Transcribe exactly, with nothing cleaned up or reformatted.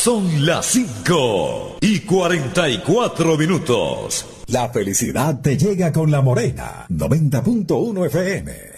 Son las cinco y cuarenta y cuatro minutos. La felicidad te llega con La Morena, noventa punto uno F M.